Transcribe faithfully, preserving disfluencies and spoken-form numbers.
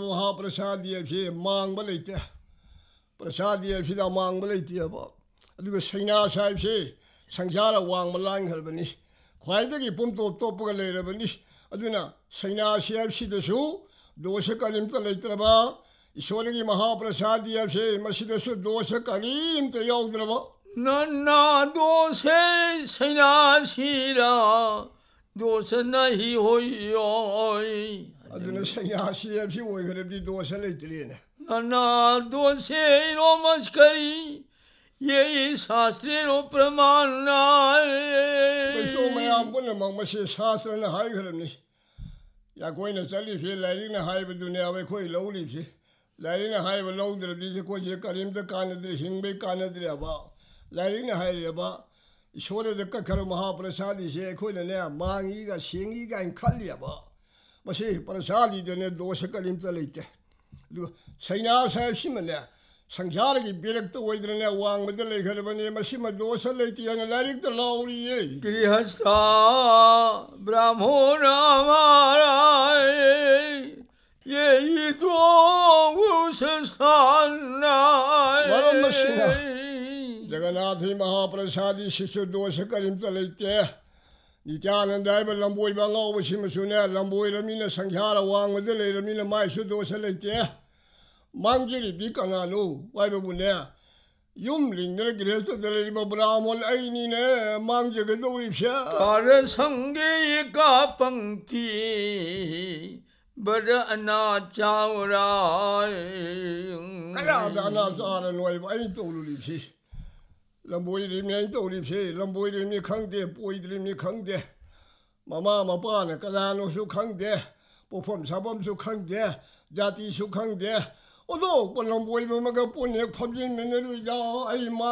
महाप्रसाद ये मांग लेते प्रसाद ये मांग लेते सैना साहब से संख्यार वांग लांघरबनी ख्वाइदगी पुमतोप तोपग लेरबनी सैना साहब दोष करीमत लेत्रबा ईश्वरगी महाप्रसाद ये दोष करीमत यौद्रब नन्ना दोषे सैनासीरा दोष नहीं होई सैनासी होगी दोष लेने नन्ना दोषे रोमस्करी ये शास्त्रो प्रमाण मैम पुनमक शास्त्र हाईग्रबनी या कोई चलीसे लाइरिक अखोई लौरीसे लाइरिक लौद्रदी अखोई करीमत कानद्रे हिंग कानद्रेब लाइरिक ईश्वर कखर महाप्रसाद से अखोने मांगी सेंगी खलीब प्रसादी दोष करीमत लेते सैना साहब संख्यार की बेरक्त होद्रने वांगद लेखरबने दोष लेते लाइरिक लौरिये गृहस्थ ब्राह्मण ये जगन्नाथ महाप्रसादी शिशु दोष करीमत लेते नित्यानंद लंबोब अगौबने लंबोरमीन संख्यार वांगद लेरमीन मायसु दोष लेते मांगजरीबी कनानो वाइबुने युम लिंगदर गृहस्थ लेरिबा ब्राह्मण अइनीने मांगजगदौरिबसे कार संगे का पंक्ति बड़ अनाचारा कलाद अनाचार नोइब अइ तौलुलिबसे लंबोइरिमी अइ तौरिबसे लंबोइरिमी खंगदे पोइद्रिमी खंगदे ममा मपाने कदानोसु खंगदे पोफम साबमसु खंगदे जातिसु खंगदे ओदो लंबोइब मग पुण्य फमजिन मेनरुइदा अइ